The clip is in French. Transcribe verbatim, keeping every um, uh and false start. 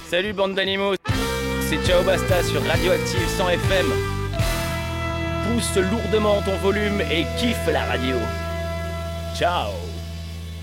Salut bande d'animaux, c'est Ciao Basta sur Radioactive cent F M. Pousse lourdement ton volume et kiffe la radio. Ciao.